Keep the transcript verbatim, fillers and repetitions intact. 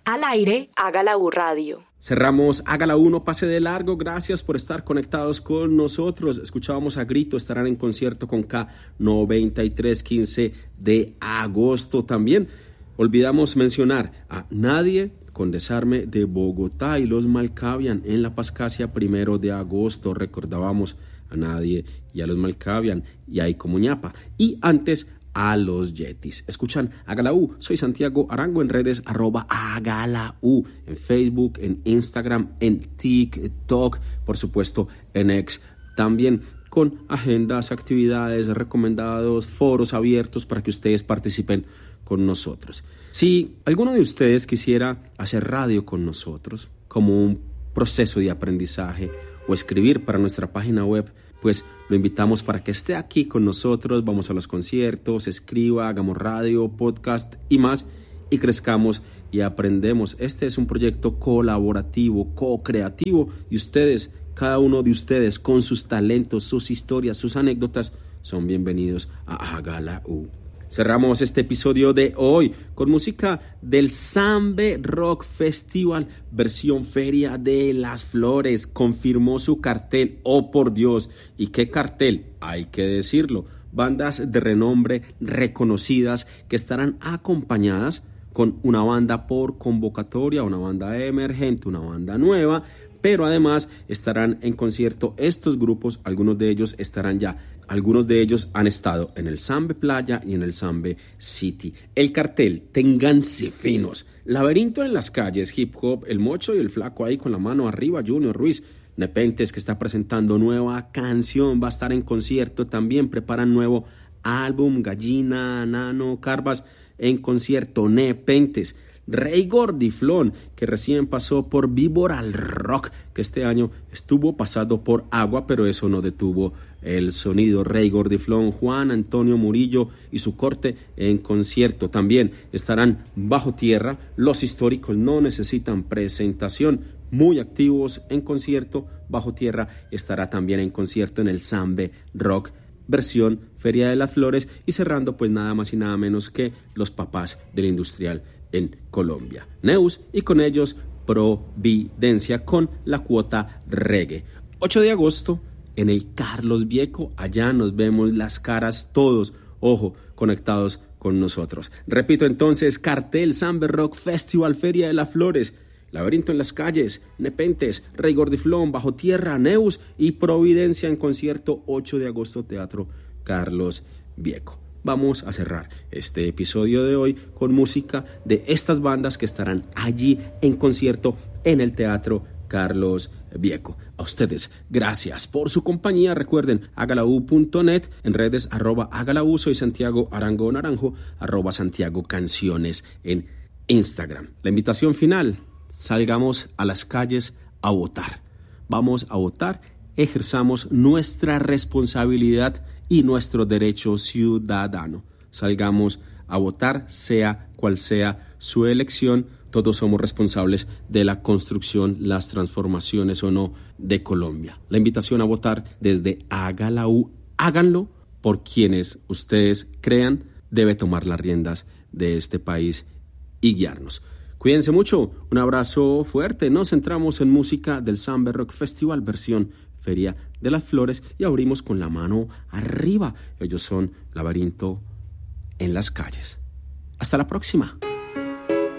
Al aire, Hágala U Radio. Cerramos Hágala U, no pase de largo. Gracias por estar conectados con nosotros. Escuchábamos a Grito, estarán en concierto con K noventa y tres, quince de agosto. También olvidamos mencionar a Nadie con Desarme de Bogotá y los Malkavian en La Pascasia primero de agosto. Recordábamos a Nadie y a los Malkavian y a Ico Muñapa. Y antes a los Yetis. Escuchan Hágala U. Soy Santiago Arango en redes arroba Hágala U. En Facebook, en Instagram, en TikTok, por supuesto en X. También con agendas, actividades, recomendados, foros abiertos para que ustedes participen con nosotros. Si alguno de ustedes quisiera hacer radio con nosotros como un proceso de aprendizaje o escribir para nuestra página web, pues lo invitamos para que esté aquí con nosotros. Vamos a los conciertos, escriba, hagamos radio, podcast y más, y crezcamos y aprendemos. Este es un proyecto colaborativo, co-creativo, y ustedes, cada uno de ustedes, con sus talentos, sus historias, sus anécdotas, son bienvenidos a Hágala U. Cerramos este episodio de hoy con música del Sambe Rock Festival, versión Feria de las Flores. Confirmó su cartel, oh por Dios, ¿y qué cartel? Hay que decirlo, bandas de renombre reconocidas que estarán acompañadas con una banda por convocatoria, una banda emergente, una banda nueva, pero además estarán en concierto estos grupos, algunos de ellos estarán ya, algunos de ellos han estado en el Sambe Playa y en el Sambe City. El cartel, ténganse finos, Laberinto en las Calles, Hip Hop, El Mocho y el Flaco ahí con la mano arriba, Junior Ruiz, Nepentes que está presentando nueva canción, va a estar en concierto, también preparan nuevo álbum, Gallina, Nano, Carvas en concierto, Nepentes. Rey Gordiflón, que recién pasó por Víbora Rock, que este año estuvo pasado por Agua, pero eso no detuvo el sonido. Rey Gordiflón, Juan Antonio Murillo y su corte en concierto. También estarán Bajo Tierra, Los Históricos no necesitan presentación, muy activos en concierto. Bajo Tierra estará también en concierto en el Sambe Rock versión Feria de las Flores, y cerrando pues nada más y nada menos que los papás del industrial en Colombia, Neus, y con ellos Providencia con la cuota reggae. ocho de agosto en el Carlos Vieco, allá nos vemos las caras todos, ojo, conectados con nosotros. Repito entonces, cartel Sambe Rock Festival Feria de las Flores, Laberinto en las Calles, Nepentes, Rey Gordiflón, Bajo Tierra, Neus y Providencia en concierto ocho de agosto, Teatro Carlos Vieco. Vamos a cerrar este episodio de hoy con música de estas bandas que estarán allí en concierto en el Teatro Carlos Vieco. A ustedes, gracias por su compañía. Recuerden, hágalau punto net, en redes arroba hágalau. Soy Santiago Arango Naranjo, arroba Santiago Canciones en Instagram. La invitación final, salgamos a las calles a votar. Vamos a votar, ejerzamos nuestra responsabilidad y nuestro derecho ciudadano. Salgamos a votar, sea cual sea su elección. Todos somos responsables de la construcción, las transformaciones o no de Colombia. La invitación a votar desde Hágala U. Háganlo por quienes ustedes crean debe tomar las riendas de este país y guiarnos. Cuídense mucho, un abrazo fuerte. Nos centramos en música del Sambe Rock Festival, versión Feria de las Flores, y abrimos con la mano arriba. Ellos son Laberinto en las Calles. Hasta la próxima.